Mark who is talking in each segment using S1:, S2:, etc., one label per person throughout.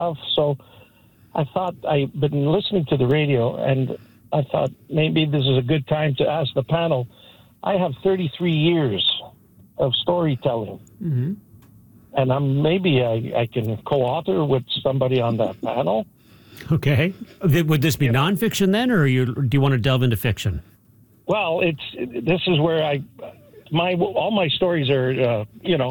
S1: So I thought I've been listening to the radio, and I thought maybe this is a good time to ask the panel. I have 33 years of storytelling, and I can co-author with somebody on that panel.
S2: Okay. Would this be nonfiction then, or do you want to delve into fiction?
S1: Well, this is where all my stories are,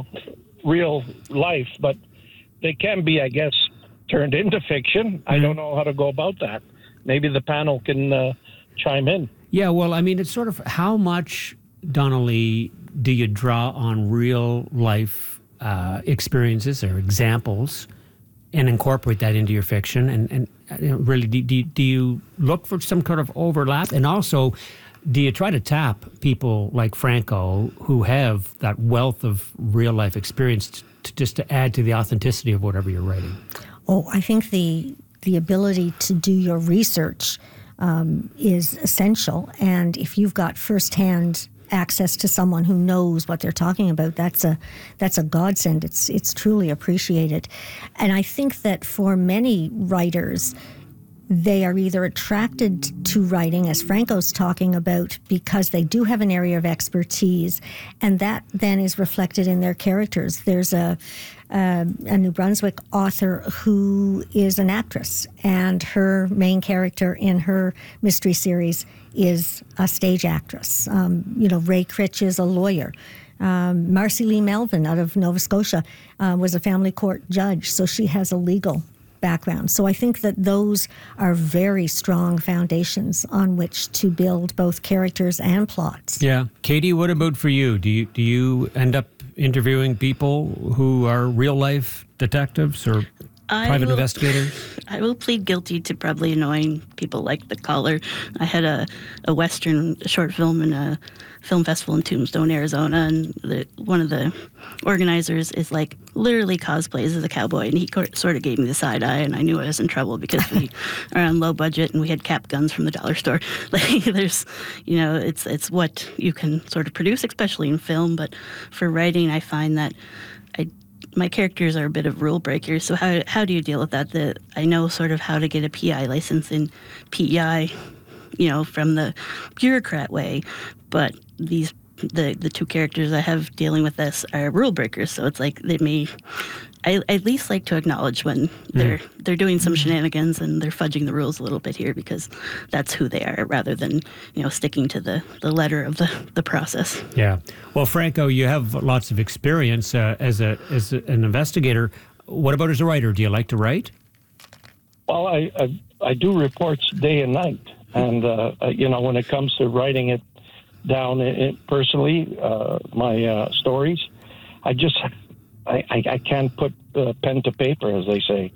S1: real life, but they can be, I guess, turned into fiction. I don't know how to go about that. Maybe the panel can chime in.
S2: Yeah, well, I mean, it's sort of how much, Donnelly, do you draw on real life experiences or examples and incorporate that into your fiction? And really, do you look for some kind of overlap? And also, do you try to tap people like Franco who have that wealth of real life experience to add to the authenticity of whatever you're writing?
S3: Oh, I think the ability to do your research is essential. And if you've got firsthand access to someone who knows what they're talking about, that's a godsend. It's truly appreciated. And I think that for many writers, they are either attracted to writing, as Franco's talking about, because they do have an area of expertise, and that then is reflected in their characters. There's a New Brunswick author who is an actress, and her main character in her mystery series is a stage actress. Ray Critch is a lawyer. Marcy Lee Melvin out of Nova Scotia was a family court judge, so she has a legal background. So I think that those are very strong foundations on which to build both characters and plots.
S2: Yeah. Katie, what about for you? Do you end up interviewing people who are real life detectives or private investigators?
S4: I will plead guilty to probably annoying people like the caller. I had a Western short film in a film festival in Tombstone, Arizona, and one of the organizers is like literally cosplays as a cowboy, and he sort of gave me the side eye, and I knew I was in trouble because we are on low budget and we had cap guns from the dollar store. Like there's, it's what you can sort of produce, especially in film, but for writing, I find that my characters are a bit of rule breakers. So how do you deal with that? I know sort of how to get a PI license in PEI, from the bureaucrat way, but the two characters I have dealing with this are rule breakers. So it's like I at least like to acknowledge when they're doing some shenanigans and they're fudging the rules a little bit here, because that's who they are, rather than sticking to the letter of the process.
S2: Yeah. Well, Franco, you have lots of experience as an investigator. What about as a writer? Do you like to write?
S1: Well, I do reports day and night, and when it comes to writing it down personally, my stories, I can't put pen to paper, as they say.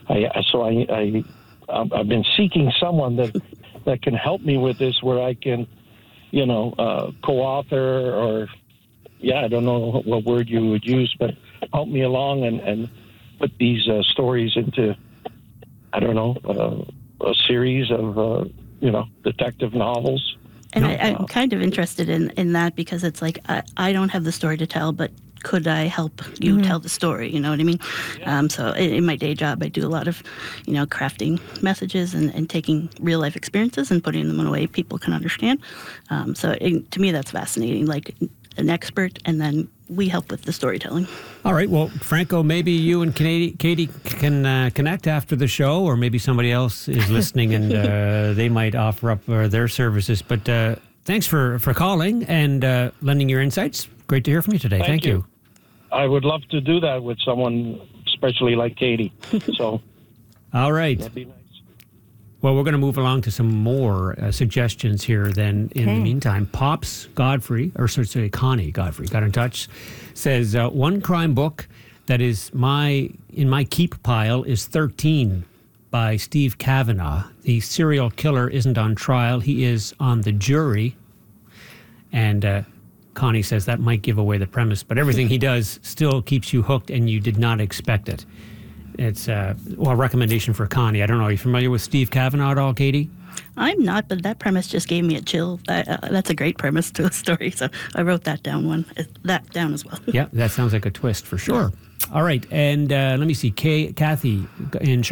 S1: I've been seeking someone that can help me with this, where I can, co-author, or I don't know what word you would use, but help me along and put these stories into, I don't know, a series of detective novels.
S4: And I'm kind of interested in that, because it's like I don't have the story to tell, but could I help you tell the story? You know what I mean? Yeah. So in my day job, I do a lot of, crafting messages and taking real life experiences and putting them in a way people can understand. To me, that's fascinating. Like an expert, and then we help with the storytelling. All
S2: right. Well, Franco, maybe you and Katie can connect after the show, or maybe somebody else is listening and they might offer up their services. But thanks for calling and lending your insights. Great to hear from you today. Thank you.
S1: I would love to do that with someone, especially like Katie. So,
S2: all right.
S1: That'd be nice.
S2: Well, we're going to move along to some more suggestions here then. In the meantime, Connie Godfrey got in touch, says, one crime book that is in my keep pile is 13 by Steve Kavanaugh. The serial killer isn't on trial. He is on the jury. And Connie says that might give away the premise, but everything he does still keeps you hooked and you did not expect it. It's a recommendation for Connie. I don't know. Are you familiar with Steve Kavanaugh at all, Katie?
S4: I'm not, but that premise just gave me a chill. That's a great premise to a story, so I wrote that down as well.
S2: Yeah, that sounds like a twist for sure. All right. And let me see. Kathy in